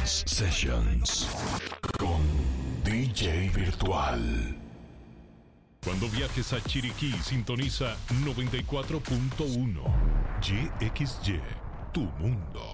Trance Sessions con DJ Virtual. Cuando viajes a Chiriquí, sintoniza 94.1 YXY, tu mundo.